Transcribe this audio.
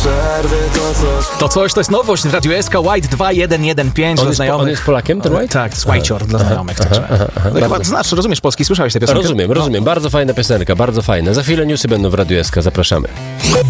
przerwy to coś To jest nowość w Radiu SK, White 2115 dla znajomych. On jest Polakiem, ten White? Tak, to jest Whitecior dla znajomych. Chyba znasz, rozumiesz polski, słyszałeś tę piosenkę? Rozumiem. Bardzo fajna piosenka, bardzo fajna. Za chwilę newsy będą w Radiu SK, zapraszamy.